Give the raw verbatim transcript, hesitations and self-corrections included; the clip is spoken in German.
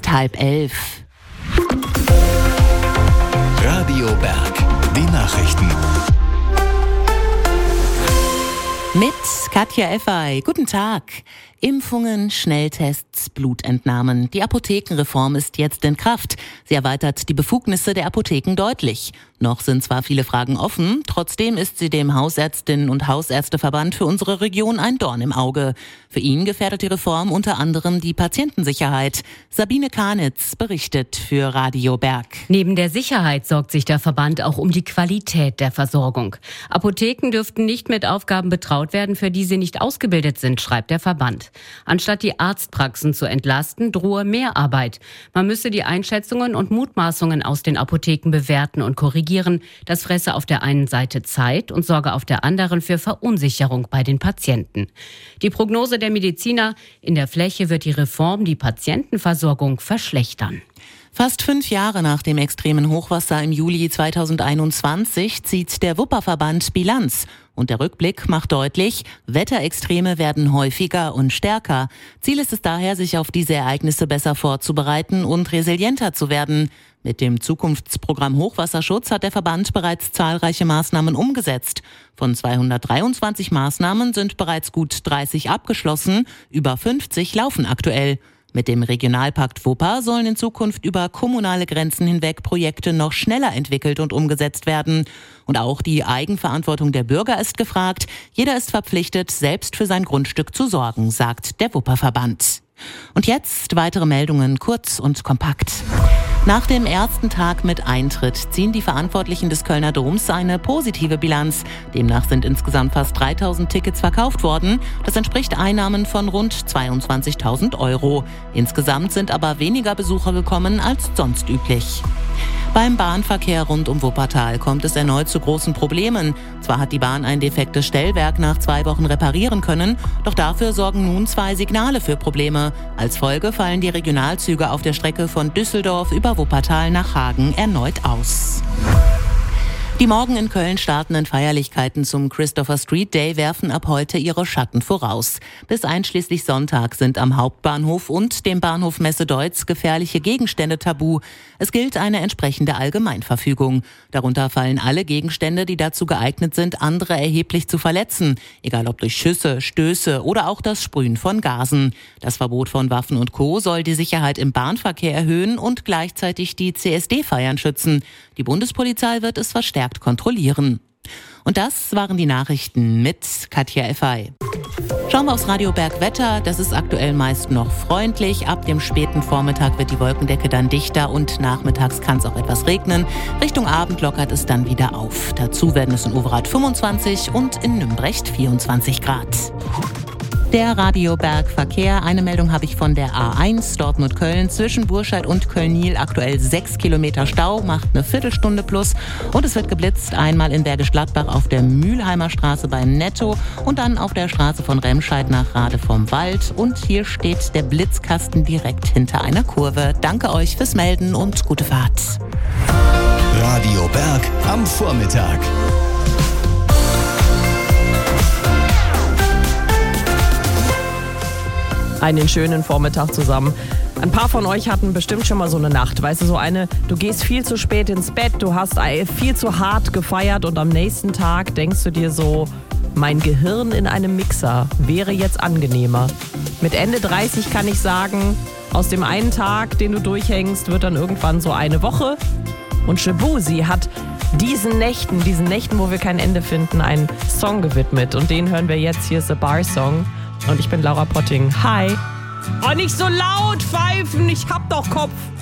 ist halb elf. Radio Berg, die Nachrichten. Mit Katja Effey. Guten Tag. Impfungen, Schnelltests, Blutentnahmen. Die Apothekenreform ist jetzt in Kraft. Sie erweitert die Befugnisse der Apotheken deutlich. Noch sind zwar viele Fragen offen, trotzdem ist sie dem Hausärztinnen- und Hausärzteverband für unsere Region ein Dorn im Auge. Für ihn gefährdet die Reform unter anderem die Patientensicherheit. Sabine Kanitz berichtet für Radio Berg. Neben der Sicherheit sorgt sich der Verband auch um die Qualität der Versorgung. Apotheken dürften nicht mit Aufgaben betraut werden, für die sie nicht ausgebildet sind, schreibt der Verband. Anstatt die Arztpraxen zu entlasten, drohe Mehrarbeit. Man müsse die Einschätzungen und Mutmaßungen aus den Apotheken bewerten und korrigieren. Das fresse auf der einen Seite Zeit und sorge auf der anderen für Verunsicherung bei den Patienten. Die Prognose der Mediziner: In der Fläche wird die Reform die Patientenversorgung verschlechtern. Fast fünf Jahre nach dem extremen Hochwasser im Juli zweitausendeinundzwanzig zieht der Wupperverband Bilanz. Und der Rückblick macht deutlich, Wetterextreme werden häufiger und stärker. Ziel ist es daher, sich auf diese Ereignisse besser vorzubereiten und resilienter zu werden. Mit dem Zukunftsprogramm Hochwasserschutz hat der Verband bereits zahlreiche Maßnahmen umgesetzt. Von zweihundertdreiundzwanzig Maßnahmen sind bereits gut dreißig abgeschlossen, über fünfzig laufen aktuell. Mit dem Regionalpakt Wupper sollen in Zukunft über kommunale Grenzen hinweg Projekte noch schneller entwickelt und umgesetzt werden. Und auch die Eigenverantwortung der Bürger ist gefragt. Jeder ist verpflichtet, selbst für sein Grundstück zu sorgen, sagt der Wupperverband. Und jetzt weitere Meldungen, kurz und kompakt. Nach dem ersten Tag mit Eintritt ziehen die Verantwortlichen des Kölner Doms eine positive Bilanz. Demnach sind insgesamt fast dreitausend Tickets verkauft worden. Das entspricht Einnahmen von rund zweiundzwanzigtausend Euro. Insgesamt sind aber weniger Besucher gekommen als sonst üblich. Beim Bahnverkehr rund um Wuppertal kommt es erneut zu großen Problemen. Zwar hat die Bahn ein defektes Stellwerk nach zwei Wochen reparieren können, doch dafür sorgen nun zwei Signale für Probleme. Als Folge fallen die Regionalzüge auf der Strecke von Düsseldorf über Wuppertal nach Hagen erneut aus. Die morgen in Köln startenden Feierlichkeiten zum Christopher Street Day werfen ab heute ihre Schatten voraus. Bis einschließlich Sonntag sind am Hauptbahnhof und dem Bahnhof Messe-Deutz gefährliche Gegenstände tabu. Es gilt eine entsprechende Allgemeinverfügung. Darunter fallen alle Gegenstände, die dazu geeignet sind, andere erheblich zu verletzen. Egal ob durch Schüsse, Stöße oder auch das Sprühen von Gasen. Das Verbot von Waffen und Co. soll die Sicherheit im Bahnverkehr erhöhen und gleichzeitig die C S D-Feiern schützen. Die Bundespolizei wird es verstärkt kontrollieren. Und das waren die Nachrichten mit Katja Effey. Schauen wir aufs Radio Berg Wetter. Das ist aktuell meist noch freundlich. Ab dem späten Vormittag wird die Wolkendecke dann dichter und nachmittags kann es auch etwas regnen. Richtung Abend lockert es dann wieder auf. Dazu werden es in Overath fünfundzwanzig und in Nümbrecht vierundzwanzig Grad. Der Radio Berg Verkehr. Eine Meldung habe ich von der A eins Dortmund-Köln. Zwischen Burscheid und Köln-Niel aktuell sechs Kilometer Stau, macht eine Viertelstunde plus. Und es wird geblitzt, einmal in Bergisch Gladbach auf der Mülheimer Straße beim Netto und dann auf der Straße von Remscheid nach Rade vom Wald. Und hier steht der Blitzkasten direkt hinter einer Kurve. Danke euch fürs Melden und gute Fahrt. Radio Berg am Vormittag. Einen schönen Vormittag zusammen. Ein paar von euch hatten bestimmt schon mal so eine Nacht. Weißt du, so eine, du gehst viel zu spät ins Bett, du hast viel zu hart gefeiert und am nächsten Tag denkst du dir so, mein Gehirn in einem Mixer wäre jetzt angenehmer. Mit Ende dreißig kann ich sagen, aus dem einen Tag, den du durchhängst, wird dann irgendwann so eine Woche. Und Shabuzi hat diesen Nächten, diesen Nächten, wo wir kein Ende finden, einen Song gewidmet. Und den hören wir jetzt. Hier ist The Bar Song. Und ich bin Laura Potting. Hi. Oh, nicht so laut pfeifen, ich hab doch Kopf.